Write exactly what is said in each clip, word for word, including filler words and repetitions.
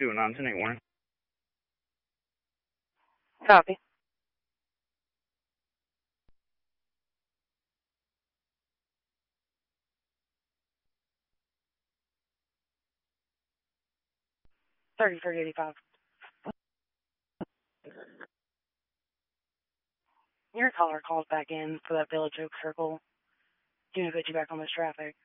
two oh nine, ten eight Warren. Copy. thirty-three eighty-five. Your caller calls back in for that Village Oak Circle. Gonna put you back on this traffic.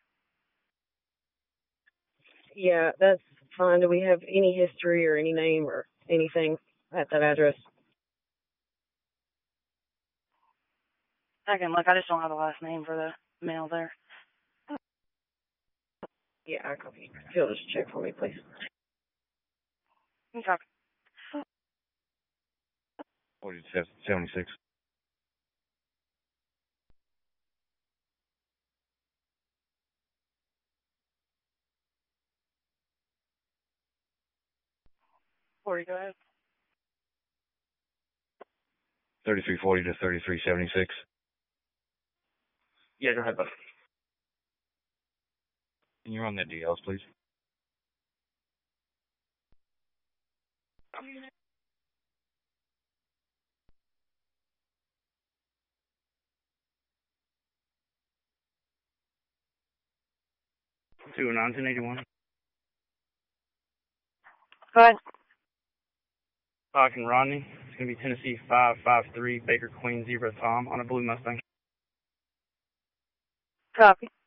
Yeah, that's fine. Do we have any history or any name or anything at that address? I can look. I just don't have the last name for the mail there. Yeah, I copy. If you'll just check for me, please. Copy. forty-seven seventy-six. Corey, go ahead. thirty-three forty to thirty-three seventy-six. Yeah, go ahead, bud. Can you run that D Ls, please? two oh nine, ten eighty-one. Go ahead. Doc and Rodney. It's going to be Tennessee five five three, Baker Queen Zebra Tom on a blue Mustang. Copy.